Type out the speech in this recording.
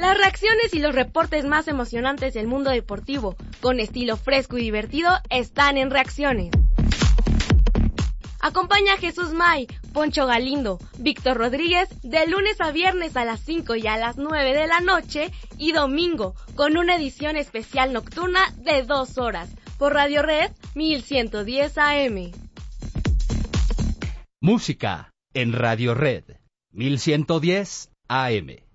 Las reacciones y los reportes más emocionantes del mundo deportivo, con estilo fresco y divertido, están en Reacciones. Acompaña a Jesús May, Poncho Galindo, Víctor Rodríguez de lunes a viernes a las 5 y a las 9 de la noche y domingo con una edición especial nocturna de 2 horas por Radio Red 1110 AM. Música en Radio Red 1110 AM.